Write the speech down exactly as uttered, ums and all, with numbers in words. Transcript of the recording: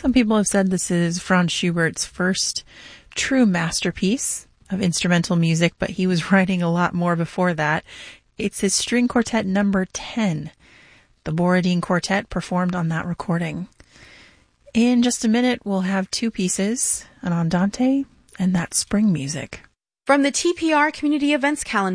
Some people have said this is Franz Schubert's first true masterpiece of instrumental music, but he was writing a lot more before that. It's his string quartet number ten. The Borodin Quartet performed on that recording. In just a minute, we'll have two pieces, an andante and that spring music. From the T P R Community Events Calendar,